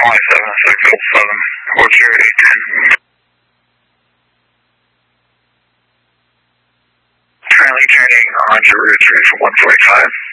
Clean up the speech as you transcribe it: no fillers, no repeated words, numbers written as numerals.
what's your 810? Currently turning onto Route 3 for 145.